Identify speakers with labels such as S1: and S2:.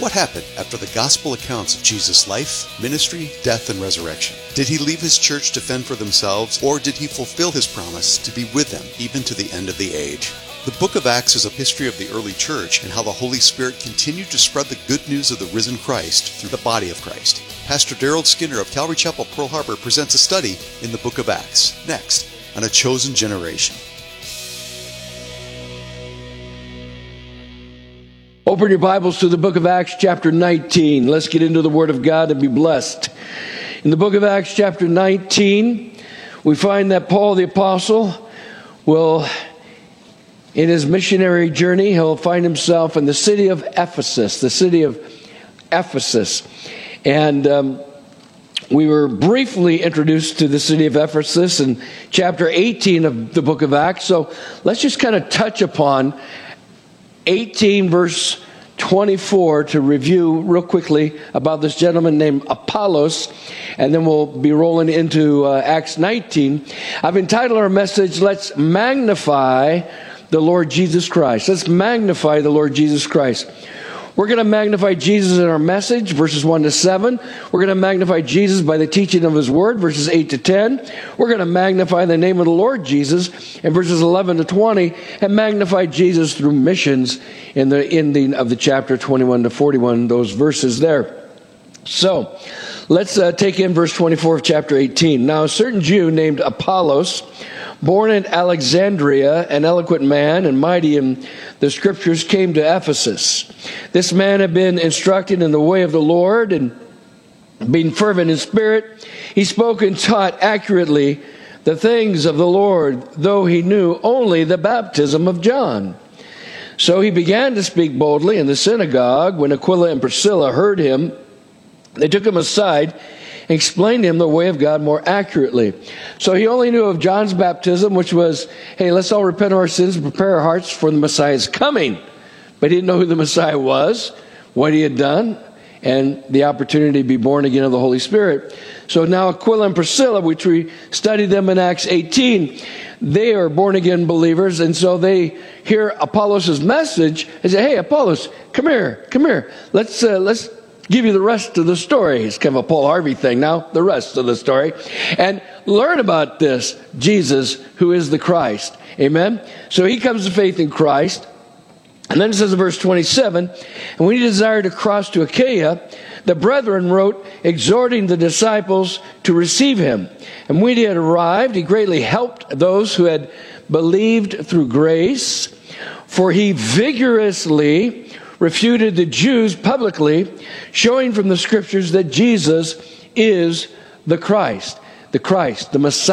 S1: What happened after the gospel accounts of Jesus' life, ministry, death, and resurrection? Did he leave his church to fend for themselves, or did he fulfill his promise to be with them even to the end of the age? The book of Acts is a history of the early church and how the Holy Spirit continued to spread the good news of the risen Christ through the body of Christ. Pastor Daryl Skinner of Calvary Chapel, Pearl Harbor presents a study in the book of Acts, next on A Chosen Generation.
S2: Open your Bibles to the book of Acts chapter 19. Let's get into the Word of God and be blessed. In the book of Acts chapter 19, we find that Paul the Apostle will, in his missionary journey, he'll find himself in the city of Ephesus, And we were briefly introduced to the city of Ephesus in chapter 18 of the book of Acts. So let's just kind of touch upon 18 verse 24 to review real quickly about this gentleman named Apollos, and then we'll be rolling into Acts 19. I've entitled our message, Let's Magnify the Lord Jesus Christ. Let's magnify the Lord Jesus Christ. We're going to magnify Jesus in our message, verses 1 to 7. We're going to magnify Jesus by the teaching of his word, verses 8 to 10. We're going to magnify the name of the Lord Jesus in verses 11 to 20, and magnify Jesus through missions in the ending of the chapter 21 to 41, those verses there. So, let's take in verse 24 of chapter 18. Now, a certain Jew named Apollos, born in Alexandria, an eloquent man and mighty in the scriptures, came to Ephesus. This man had been instructed in the way of the Lord, and being fervent in spirit, he spoke and taught accurately the things of the Lord, though he knew only the baptism of John. So he began to speak boldly in the synagogue. When Aquila and Priscilla heard him, they took him aside and explained to him the way of God more accurately. So he only knew of John's baptism, which was, hey, let's all repent of our sins and prepare our hearts for the Messiah's coming. But he didn't know who the Messiah was, what he had done, and the opportunity to be born again of the Holy Spirit. So now Aquila and Priscilla, which we studied them in Acts 18, they are born again believers, and so they hear Apollos' message and say, hey, Apollos, come here. Let's give you the rest of the story. It's kind of a Paul Harvey thing now, the rest of the story. And learn about this Jesus who is the Christ. Amen? So he comes to faith in Christ. And then it says in verse 27, and when he desired to cross to Achaia, the brethren wrote, exhorting the disciples to receive him. And when he had arrived, he greatly helped those who had believed through grace, for he vigorously refuted the Jews publicly, showing from the scriptures that Jesus is the Christ, the Messiah.